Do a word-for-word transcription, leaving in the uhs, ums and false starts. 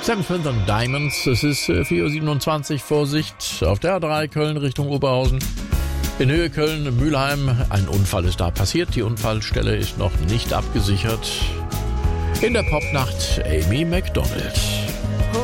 Sam Smith und Diamonds, es ist vier Uhr siebenundzwanzig, Vorsicht auf der A drei Köln Richtung Oberhausen. In Höhe Köln-Mülheim, ein Unfall ist da passiert, die Unfallstelle ist noch nicht abgesichert. In der Popnacht Amy Macdonald.